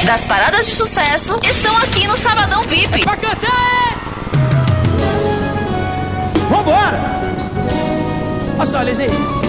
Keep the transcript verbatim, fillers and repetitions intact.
das paradas de sucesso estão aqui no Sabadão V I P. Pra cantar! Vambora! Olha só, Lizinho.